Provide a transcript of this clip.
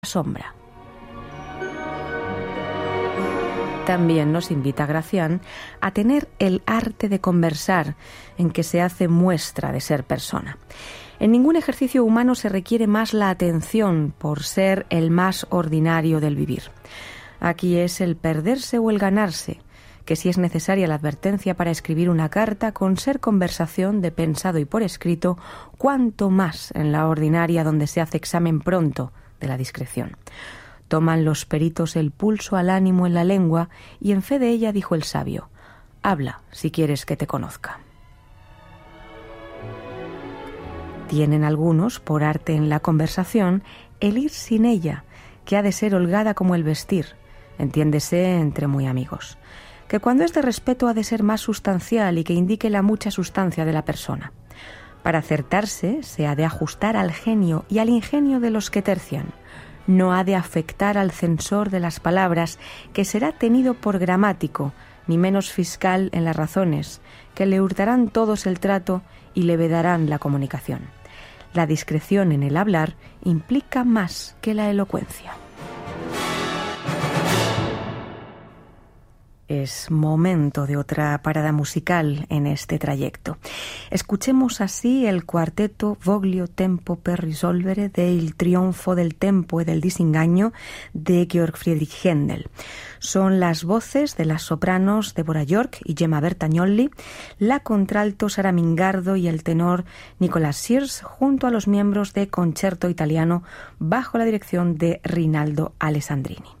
sombra. También nos invita Gracián a tener el arte de conversar, en que se hace muestra de ser persona. En ningún ejercicio humano se requiere más la atención por ser el más ordinario del vivir. Aquí es el perderse o el ganarse, que si es necesaria la advertencia para escribir una carta, con ser conversación de pensado y por escrito, cuanto más en la ordinaria donde se hace examen pronto de la discreción. Toman los peritos el pulso al ánimo en la lengua, y en fe de ella dijo el sabio: habla si quieres que te conozca. Tienen algunos, por arte en la conversación, el ir sin ella, que ha de ser holgada como el vestir, entiéndese entre muy amigos, que cuando es de respeto ha de ser más sustancial y que indique la mucha sustancia de la persona. Para acertarse se ha de ajustar al genio y al ingenio de los que tercian. No ha de afectar al censor de las palabras, que será tenido por gramático, ni menos fiscal en las razones, que le hurtarán todos el trato y le vedarán la comunicación. La discreción en el hablar implica más que la elocuencia. Es momento de otra parada musical en este trayecto. Escuchemos así el cuarteto Voglio tempo per risolvere del Trionfo del tempo e del disinganno de Georg Friedrich Händel. Son las voces de las sopranos Deborah York y Gemma Bertagnolli, la contralto Sara Mingardo y el tenor Nicolas Sears, junto a los miembros de Concerto Italiano bajo la dirección de Rinaldo Alessandrini.